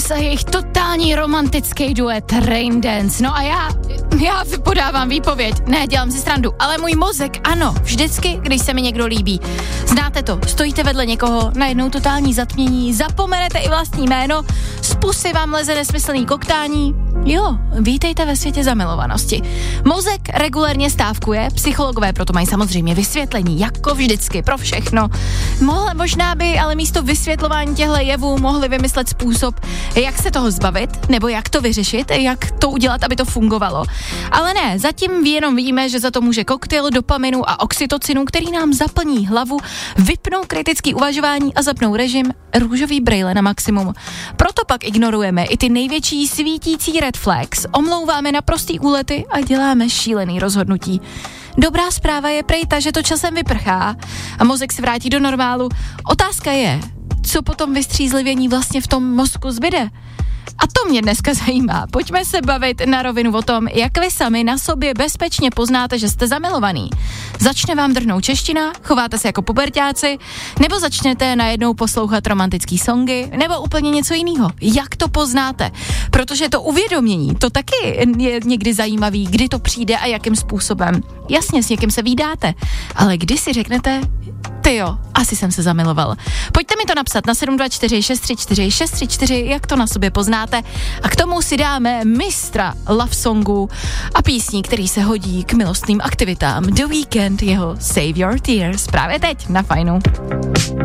Stones a jejich totální romantický duet Rain Dance. No a já podávám výpověď, ne, dělám si srandu, ale můj mozek, ano, vždycky, když se mi někdo líbí. Znáte to, stojíte vedle někoho, najednou totální zatmění, zapomenete i vlastní jméno, z pusy vám leze nesmyslný koktání. Jo, vítejte ve světě zamilovanosti. Mozek regulérně stávkuje, psychologové proto mají samozřejmě vysvětlení, jako vždycky, pro všechno. Možná by ale místo vysvětlování těchto jevů mohli vymyslet způsob, jak se toho zbavit, nebo jak to vyřešit, jak to udělat, aby to fungovalo. Ale ne, zatím jenom víme, že za to může koktejl dopaminu a oxytocinu, který nám zaplní hlavu, vypnou kritický uvažování a zapnou režim růžový brejle na maximum. Proto pak ignorujeme i ty největší svítící red flags, omlouváme na prostý úlety a děláme šílený rozhodnutí. Dobrá zpráva je prej ta, že to časem vyprchá a mozek se vrátí do normálu. Otázka je, co potom vystřízlivění vlastně v tom mozku zbyde. A to mě dneska zajímá. Pojďme se bavit na rovinu o tom, jak vy sami na sobě bezpečně poznáte, že jste zamilovaný. Začne vám drhnout čeština, chováte se jako puberťáci, nebo začnete najednou poslouchat romantický songy, nebo úplně něco jiného. Jak to poznáte? Protože to uvědomění, to taky je někdy zajímavý, kdy to přijde a jakým způsobem. Jasně, s někým se vídáte, ale kdy si řeknete, tyjo, asi jsem se zamiloval. Pojďte mi to napsat na 724 634 634, jak to na sobě poznáte. A k tomu si dáme mistra love songu a písní, který se hodí k milostným aktivitám. The Weeknd, jeho Save Your Tears. Právě teď na Fajnu.